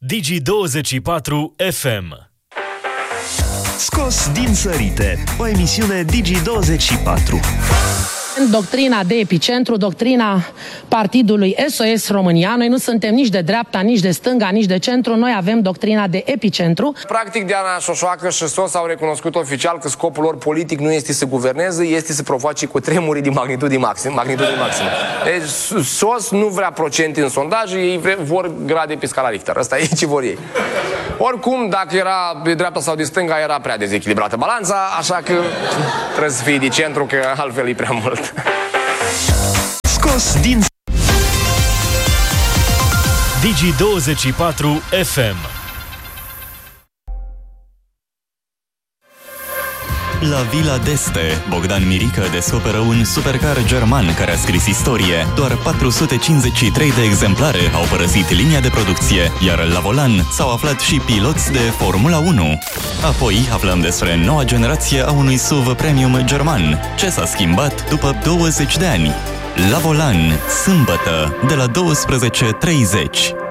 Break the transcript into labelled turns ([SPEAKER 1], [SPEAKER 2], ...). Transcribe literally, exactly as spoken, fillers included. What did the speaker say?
[SPEAKER 1] Digi douăzeci și patru F M.
[SPEAKER 2] Scos din sărite, o emisiune Digi douăzeci și patru.
[SPEAKER 3] Doctrina de epicentru, doctrina partidului S O S România. Noi nu suntem nici de dreapta, nici de stânga, nici de centru. Noi avem doctrina de epicentru.
[SPEAKER 4] Practic, Diana Șoșoacă și S O S au recunoscut oficial că scopul lor politic nu este să guverneze, este să provoace cu tremuri de magnitudine maximă. Magnitudine maximă. Deci, S O S nu vrea procente în sondaje, ei vre, vor grade pe scala Richter. Asta e ce vor ei. Oricum, dacă era de dreapta sau de stânga, era prea dezechilibrată balanța, așa că trebuie să fie de centru, că altfel e prea mult.
[SPEAKER 2] Scos din
[SPEAKER 1] Digi douăzeci și patru F M.
[SPEAKER 5] La Villa d'Este, Bogdan Mirică descoperă un supercar german care a scris istorie. Doar patru sute cincizeci și trei de exemplare au părăsit linia de producție, iar la volan s-au aflat și piloți de Formula unu. Apoi aflăm despre noua generație a unui S U V premium german. Ce s-a schimbat după douăzeci de ani? La volan, sâmbătă, de la douăsprezece treizeci.